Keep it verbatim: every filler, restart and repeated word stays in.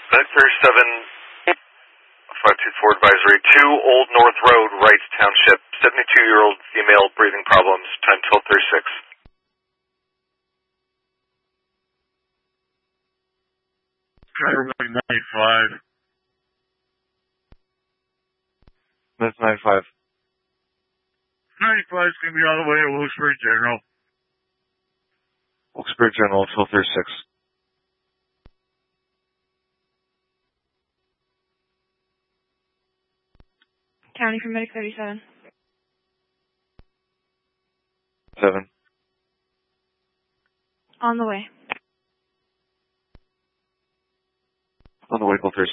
Medic thirty-seven, five two four advisory, two Old North Road, Wrights Township, seventy-two-year-old female, breathing problems, time twelve thirty-six. Driver ninety-five. That's ninety-five. ninety-five is going to be all the way to Wilkes-Barre General. Wilkes-Barre General, twelve thirty-six. County for Medic thirty-seven. Seven. On the way. On the way, twelve thirty-six.